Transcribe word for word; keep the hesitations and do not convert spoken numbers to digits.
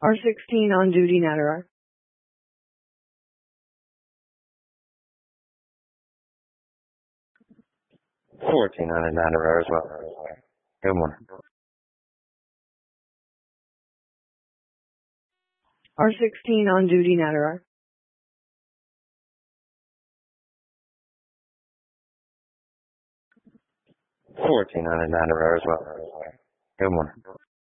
R sixteen on duty, Natterer. fourteen on Natterer as well. Good morning. R sixteen on duty, Natterer. fourteen on Natterer as well. Good morning.